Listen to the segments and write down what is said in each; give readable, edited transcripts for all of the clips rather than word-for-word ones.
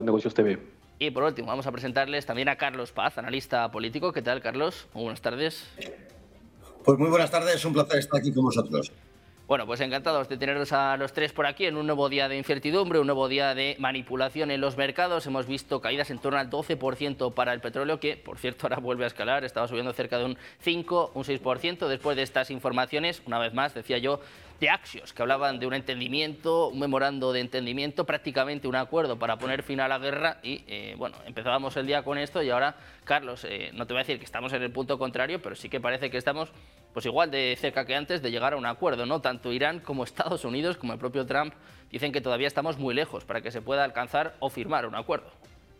Negocios TV. Y por último, vamos a presentarles también a Carlos Paz, analista político. ¿Qué tal, Carlos? Muy buenas tardes. Pues muy buenas tardes, es un placer estar aquí con vosotros. Bueno, pues encantados de teneros a los tres por aquí en un nuevo día de incertidumbre, un nuevo día de manipulación en los mercados. Hemos visto caídas en torno al 12% para el petróleo, que, por cierto, ahora vuelve a escalar. Estaba subiendo cerca de un 5, un 6% después de estas informaciones. Una vez más, decía yo, de Axios, que hablaban de un entendimiento, un memorando de entendimiento, prácticamente un acuerdo para poner fin a la guerra. Y, bueno, empezábamos el día con esto y ahora, Carlos, no te voy a decir que estamos en el punto contrario, pero sí que parece que estamos pues igual de cerca que antes de llegar a un acuerdo, ¿no? Tanto Irán como Estados Unidos, como el propio Trump, dicen que todavía estamos muy lejos para que se pueda alcanzar o firmar un acuerdo.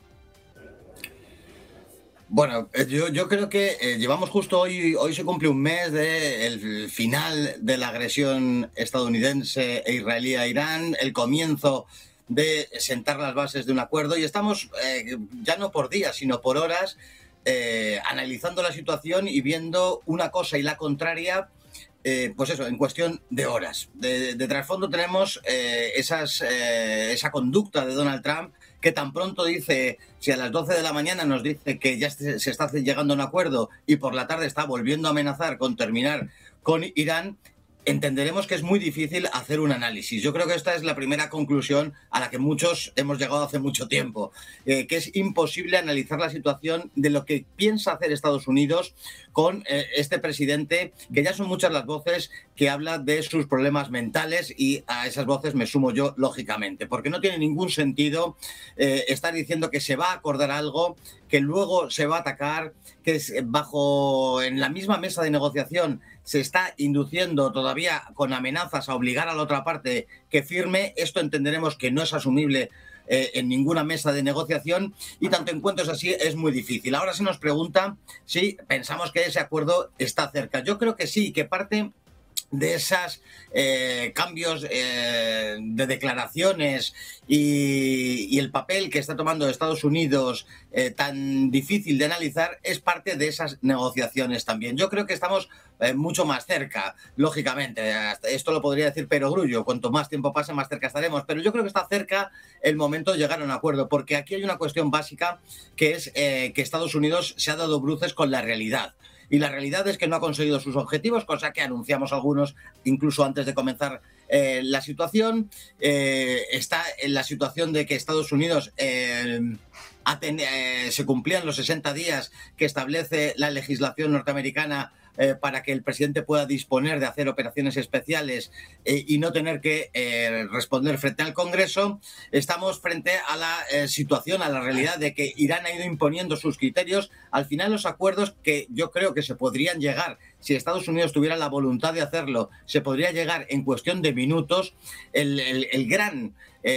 Bueno, yo creo que llevamos justo hoy se cumple un mes del final de la agresión estadounidense e israelí a Irán, el comienzo de sentar las bases de un acuerdo y estamos ya no por días, sino por horas analizando la situación y viendo una cosa y la contraria, pues eso, en cuestión de horas. De trasfondo tenemos esa conducta de Donald Trump, que tan pronto dice, si a las 12 de la mañana nos dice que ya se está llegando a un acuerdo y por la tarde está volviendo a amenazar con terminar con Irán, entenderemos que es muy difícil hacer un análisis. Yo creo que esta es la primera conclusión a la que muchos hemos llegado hace mucho tiempo, que es imposible analizar la situación de lo que piensa hacer Estados Unidos con este presidente, que ya son muchas las voces que hablan de sus problemas mentales y a esas voces me sumo yo, lógicamente, porque no tiene ningún sentido estar diciendo que se va a acordar algo, que luego se va a atacar, que en la misma mesa de negociación se está induciendo todavía con amenazas a obligar a la otra parte que firme. Esto entenderemos que no es asumible en ninguna mesa de negociación y tanto encuentros así es muy difícil. Ahora se nos pregunta si pensamos que ese acuerdo está cerca. Yo creo que sí, que parte de esos cambios de declaraciones y el papel que está tomando Estados Unidos tan difícil de analizar es parte de esas negociaciones también. Yo creo que estamos mucho más cerca, lógicamente. Esto lo podría decir Perogrullo, cuanto más tiempo pase más cerca estaremos, pero yo creo que está cerca el momento de llegar a un acuerdo, porque aquí hay una cuestión básica que es que Estados Unidos se ha dado bruces con la realidad. Y la realidad es que no ha conseguido sus objetivos, cosa que anunciamos algunos incluso antes de comenzar la situación. Está en la situación de que Estados Unidos se cumplían los 60 días que establece la legislación norteamericana para que el presidente pueda disponer de hacer operaciones especiales y no tener que responder frente al Congreso. Estamos frente a la situación, a la realidad de que Irán ha ido imponiendo sus criterios. Al final, los acuerdos que yo creo que se podrían llegar, si Estados Unidos tuviera la voluntad de hacerlo, se podría llegar en cuestión de minutos. El gran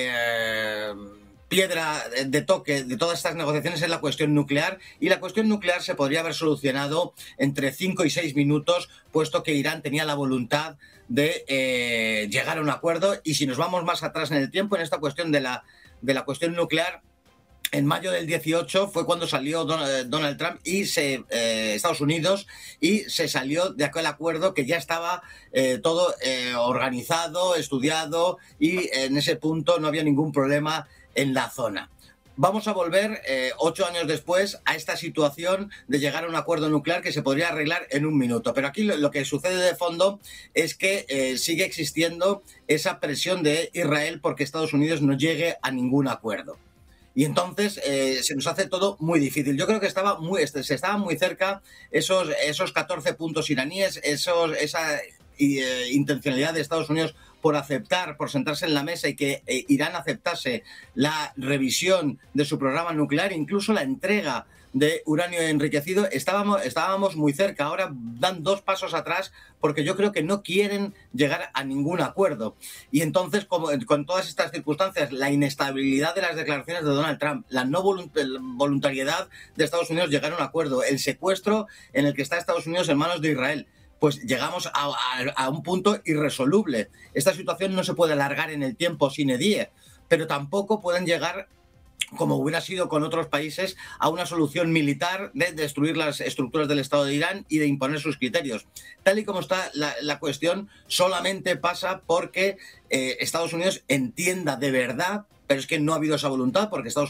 piedra de toque de todas estas negociaciones es la cuestión nuclear, y la cuestión nuclear se podría haber solucionado entre 5 y 6 minutos, puesto que Irán tenía la voluntad de llegar a un acuerdo. Y si nos vamos más atrás en el tiempo, en esta cuestión de la cuestión nuclear, en mayo del 18 fue cuando salió Donald Trump y Estados Unidos, y se salió de aquel acuerdo que ya estaba todo organizado, estudiado, y en ese punto no había ningún problema en la zona. Vamos a volver 8 años después a esta situación de llegar a un acuerdo nuclear que se podría arreglar en un minuto. Pero aquí lo que sucede de fondo es que sigue existiendo esa presión de Israel porque Estados Unidos no llegue a ningún acuerdo. Y entonces se nos hace todo muy difícil. Yo creo que se estaban muy cerca esos 14 puntos iraníes, esa intencionalidad de Estados Unidos por sentarse en la mesa y que Irán aceptase la revisión de su programa nuclear, incluso la entrega de uranio enriquecido. Estábamos muy cerca. Ahora dan 2 pasos atrás porque yo creo que no quieren llegar a ningún acuerdo. Y entonces, con todas estas circunstancias, la inestabilidad de las declaraciones de Donald Trump, la no voluntariedad de Estados Unidos llegar a un acuerdo, el secuestro en el que está Estados Unidos en manos de Israel, pues llegamos a un punto irresoluble. Esta situación no se puede alargar en el tiempo sine die, pero tampoco pueden llegar, como hubiera sido con otros países, a una solución militar de destruir las estructuras del Estado de Irán y de imponer sus criterios. Tal y como está la cuestión, solamente pasa porque Estados Unidos entienda de verdad, pero es que no ha habido esa voluntad, porque Estados